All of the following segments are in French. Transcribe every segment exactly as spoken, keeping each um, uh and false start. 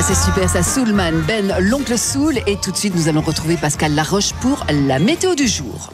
Ah, c'est super, ça. Soulman, Ben, l'oncle Soul. Et tout de suite, nous allons retrouver Pascal Laroche pour la météo du jour.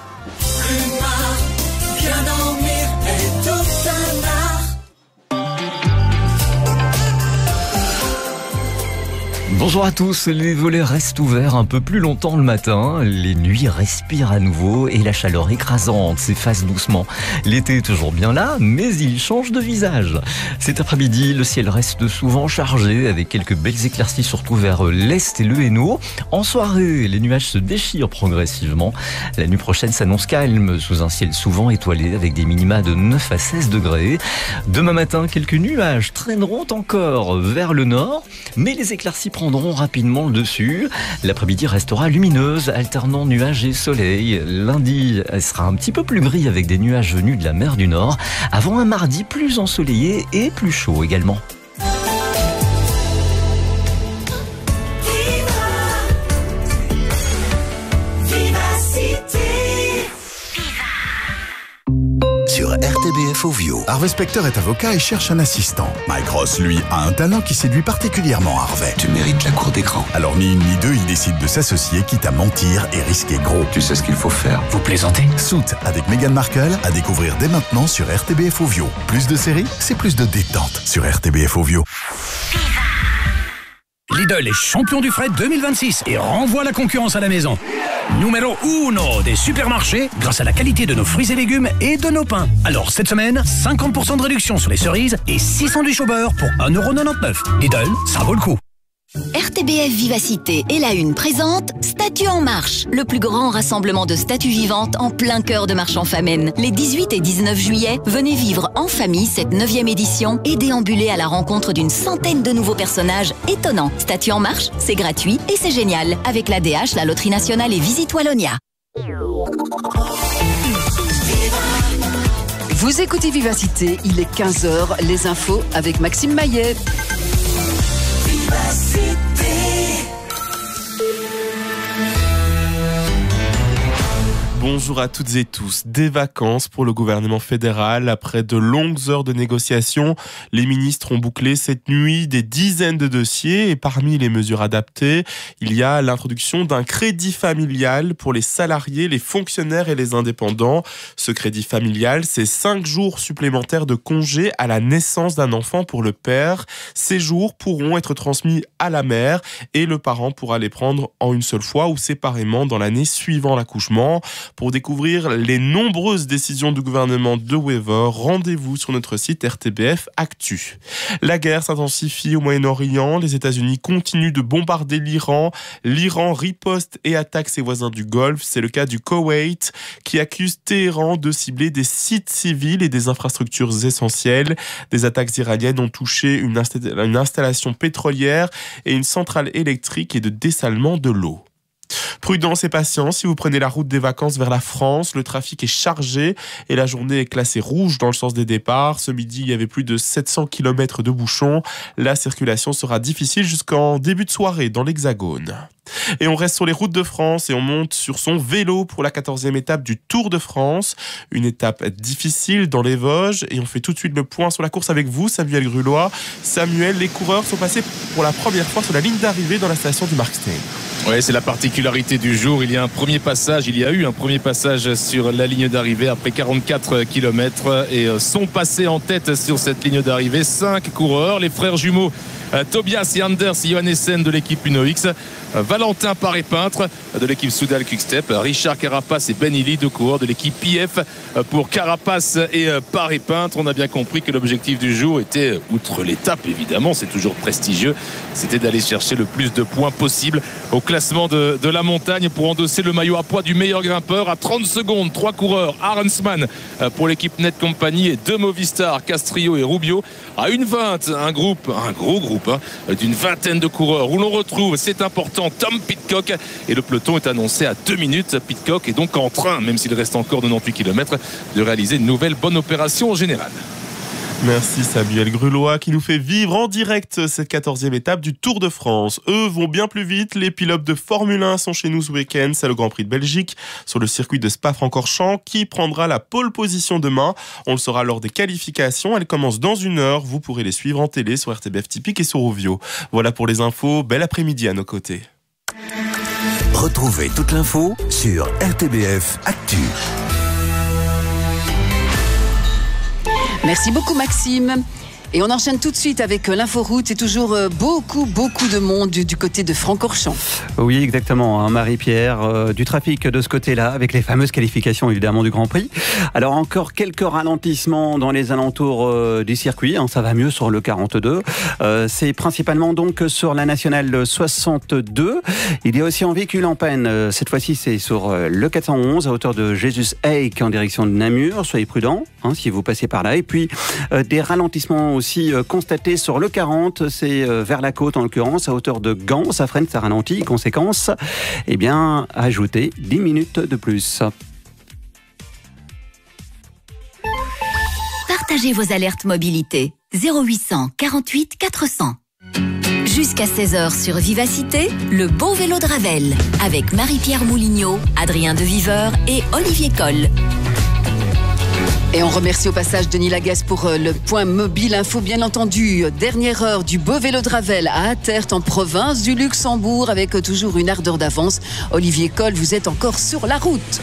Bonjour à tous, les volets restent ouverts un peu plus longtemps le matin, les nuits respirent à nouveau et la chaleur écrasante s'efface doucement. L'été est toujours bien là, mais il change de visage. Cet après-midi, le ciel reste souvent chargé avec quelques belles éclaircies surtout vers l'est et le Hainaut. En soirée, les nuages se déchirent progressivement. La nuit prochaine s'annonce calme sous un ciel souvent étoilé avec des minima de neuf à seize degrés. Demain matin, quelques nuages traîneront encore vers le nord, mais les éclaircies prendront rapidement le dessus. L'après-midi restera lumineuse, alternant nuages et soleil. Lundi, elle sera un petit peu plus gris avec des nuages venus de la mer du Nord, avant un mardi plus ensoleillé et plus chaud également. Sur R T B F Ovio. Harvey Specter est avocat et cherche un assistant. Mike Ross, lui, a un talent qui séduit particulièrement Harvey. Tu mérites la cour d'écran. Alors ni une ni deux, il décide de s'associer, quitte à mentir et risquer gros. Tu sais ce qu'il faut faire. Vous plaisantez. Suit avec Meghan Markle à découvrir dès maintenant sur R T B F Ovio. Plus de séries, c'est plus de détente sur R T B F Ovio. Lidl est champion du fret deux mille vingt-six et renvoie la concurrence à la maison. Numéro uno des supermarchés grâce à la qualité de nos fruits et légumes et de nos pains. Alors cette semaine, cinquante pour cent de réduction sur les cerises et six sandwichs au beurre pour un euro quatre-vingt-dix-neuf. Lidl, ça vaut le coup. R T B F Vivacité et la Une présente Statues en marche, le plus grand rassemblement de statues vivantes en plein cœur de Marchand-Famenne. Les dix-huit et dix-neuf juillet, venez vivre en famille cette neuvième édition et déambuler à la rencontre d'une centaine de nouveaux personnages étonnants. Statues en marche, c'est gratuit et c'est génial avec l'A D H, la Loterie Nationale et Visite Wallonia. Vous écoutez Vivacité, il est quinze heures, les infos avec Maxime Maillet. Bonjour à toutes et tous. Des vacances pour le gouvernement fédéral. Après de longues heures de négociations, les ministres ont bouclé cette nuit des dizaines de dossiers et parmi les mesures adaptées, il y a l'introduction d'un crédit familial pour les salariés, les fonctionnaires et les indépendants. Ce crédit familial, c'est cinq jours supplémentaires de congé à la naissance d'un enfant pour le père. Ces jours pourront être transmis à la mère et le parent pourra les prendre en une seule fois ou séparément dans l'année suivant l'accouchement. Pour découvrir les nombreuses décisions du gouvernement de Wever, rendez-vous sur notre site R T B F Actu. La guerre s'intensifie au Moyen-Orient. Les États-Unis continuent de bombarder l'Iran. L'Iran riposte et attaque ses voisins du Golfe. C'est le cas du Koweït qui accuse Téhéran de cibler des sites civils et des infrastructures essentielles. Des attaques iraniennes ont touché une, insta- une installation pétrolière et une centrale électrique et de dessalement de l'eau. Prudence et patience si vous prenez la route des vacances vers la France. Le trafic est chargé et la journée est classée rouge dans le sens des départs. Ce midi, il y avait plus de sept cents kilomètres de bouchons. La circulation sera difficile jusqu'en début de soirée dans l'Hexagone. Et on reste sur les routes de France et on monte sur son vélo pour la quatorzième étape du Tour de France. Une étape difficile dans les Vosges et on fait tout de suite le point sur la course avec vous, Samuel Grulois. Samuel, les coureurs sont passés pour la première fois sur la ligne d'arrivée dans la station du Markstein. Oui, c'est la particularité du jour. Il y a un premier passage, il y a eu un premier passage sur la ligne d'arrivée après quarante-quatre kilomètres et sont passés en tête sur cette ligne d'arrivée cinq coureurs, les frères jumeaux Tobias et Anders Johannessen de l'équipe Uno X, Valentin Paré-Peintre de l'équipe Soudal Quick-Step, Richard Carapace et Ben Illy, deux coureurs de l'équipe P F. Pour Carapace et Paré-Peintre, on a bien compris que l'objectif du jour était, outre l'étape évidemment, c'est toujours prestigieux, c'était d'aller chercher le plus de points possible au classement de, de la montagne pour endosser le maillot à poids du meilleur grimpeur. À trente secondes, trois coureurs, Arensman pour l'équipe Net Company et deux Movistar, Castrillo et Rubio. À une vingt, un groupe, un gros groupe hein, d'une vingtaine de coureurs où l'on retrouve, c'est important, Tom Pidcock et le peloton est annoncé à deux minutes. Pidcock est donc en train, même s'il reste encore quatre-vingt-dix kilomètres, de réaliser une nouvelle bonne opération générale. Merci Samuel Grulois qui nous fait vivre en direct cette quatorzième étape du Tour de France. Eux vont bien plus vite, les pilotes de Formule un sont chez nous ce week-end, c'est le Grand Prix de Belgique sur le circuit de Spa-Francorchamps qui prendra la pole position demain. On le saura lors des qualifications, elles commencent dans une heure, vous pourrez les suivre en télé sur R T B F Typique et sur Ovio. Voilà pour les infos, bel après-midi à nos côtés. Retrouvez toute l'info sur R T B F Actu. Merci beaucoup Maxime. Et on enchaîne tout de suite avec l'inforoute. C'est toujours beaucoup, beaucoup de monde du, du côté de Francorchamps. Oui, exactement, hein, Marie-Pierre, euh, du trafic de ce côté-là, avec les fameuses qualifications évidemment du Grand Prix. Alors encore quelques ralentissements dans les alentours euh, du circuit, hein, ça va mieux sur le quarante-deux. Euh, c'est principalement donc sur la nationale soixante-deux. Il y a aussi un véhicule en panne, euh, cette fois-ci c'est sur euh, le quatre cent onze à hauteur de Jesus-Eyck en direction de Namur. Soyez prudents hein, si vous passez par là. Et puis euh, des ralentissements aussi aussi constaté sur le quarante, c'est vers la côte en l'occurrence, à hauteur de Gand, ça freine, ça ralentit, conséquence, eh bien, ajoutez dix minutes de plus. Partagez vos alertes mobilité. zéro huit cent quarante-huit quatre cents. Jusqu'à seize heures sur Vivacité, le beau vélo de Ravel, avec Marie-Pierre Moulignot, Adrien Deviveur et Olivier Coll. Et on remercie au passage Denis Lagasse pour le point mobile info, bien entendu. Dernière heure du beau vélo de Ravel à Attert en province du Luxembourg avec toujours une ardeur d'avance. Olivier Coll, vous êtes encore sur la route.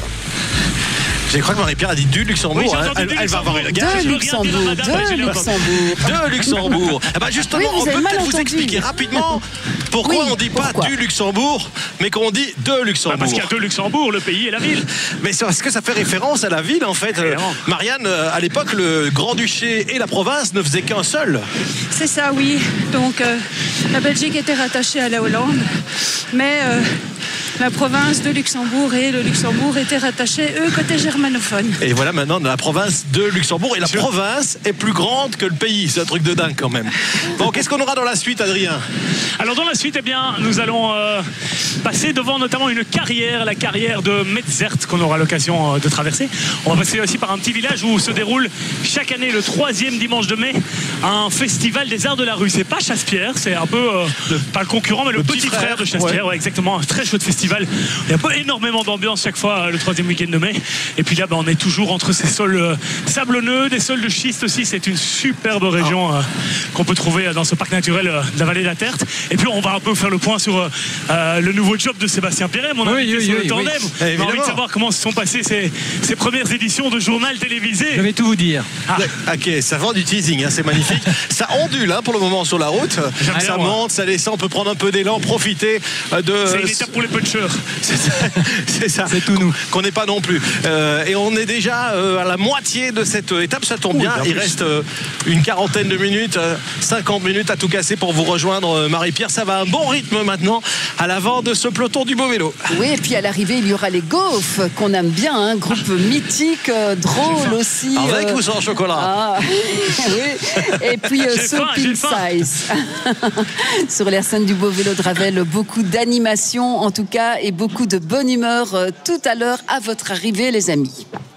Je crois que Marie-Pierre a dit du Luxembourg. Oui, hein. elle, du elle va avoir une De Luxembourg, de Luxembourg. De Luxembourg. Eh ben justement, oui, on peut peut-être vous expliquer rapidement pourquoi oui, on ne dit pas pourquoi du Luxembourg, mais qu'on dit de Luxembourg. Bah parce qu'il y a deux Luxembourg, le pays et la ville. Mais c'est parce que ça fait référence à la ville, en fait. Euh, Marianne, à l'époque, le Grand-Duché et la province ne faisaient qu'un seul. C'est ça, oui. Donc, euh, la Belgique était rattachée à la Hollande, mais... Euh, la province de Luxembourg et le Luxembourg étaient rattachés, eux, côté germanophone. Et voilà maintenant la province de Luxembourg. Et la province est plus grande que le pays. C'est un truc de dingue quand même. Bon, qu'est-ce qu'on aura dans la suite, Adrien ? Alors dans la suite, eh bien, nous allons euh, passer devant notamment une carrière, la carrière de Metzert, qu'on aura l'occasion euh, de traverser. On va passer aussi par un petit village où se déroule chaque année, le troisième dimanche de mai, un festival des arts de la rue. C'est pas Chasse-Pierre, c'est un peu, euh, le, pas le concurrent, mais le, le petit, petit frère, frère de Chasse-Pierre. Ouais. Ouais, exactement, un très chouette festival. Il y a pas énormément d'ambiance chaque fois le troisième week-end de mai. Et puis là, bah, on est toujours entre ces sols euh, sablonneux, des sols de schiste aussi. C'est une superbe région euh, qu'on peut trouver dans ce parc naturel euh, de la vallée d'Attert. Et puis on va un peu faire le point sur euh, le nouveau job de Sébastien Perret, mon invité oui, sur oui, le tandem. Oui. On a envie de savoir comment se sont passées ces, ces premières éditions de journal télévisé. Je vais tout vous dire. Ah. Ok, ça vend du teasing, hein, c'est magnifique. Ça ondule hein, pour le moment sur la route. Ça bien, monte, ouais. Ça descend, on peut prendre un peu d'élan, profiter de... C'est une étape pour les punchers. C'est ça, c'est ça. C'est tout nous. Qu'on n'est pas non plus. Euh, et on est déjà euh, à la moitié de cette étape, ça tombe Ouh, bien. Il reste euh, une quarantaine de minutes, euh, cinquante minutes à tout casser pour vous rejoindre, euh, Marie-Pierre. Ça va à un bon rythme maintenant à l'avant de ce peloton du beau vélo. Oui, et puis à l'arrivée, il y aura les Gaufres qu'on aime bien, un hein, groupe mythique, euh, drôle aussi. Avec euh... ou sans chocolat ah, oui. Et puis euh, Soaping Size. Sur les scènes du beau vélo de Ravel, beaucoup d'animation en tout cas et beaucoup de bonne humeur euh, tout à l'heure à votre arrivée, les amis.